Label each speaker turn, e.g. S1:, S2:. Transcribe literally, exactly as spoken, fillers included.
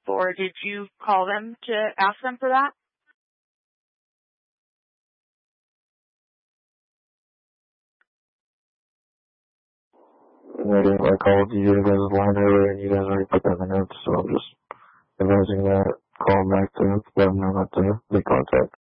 S1: for. Did you call them to ask them for that?
S2: I did. I called you guys' line earlier, and you guys already put that in the notes, so I'm just advising that call back to let them know not to make contact.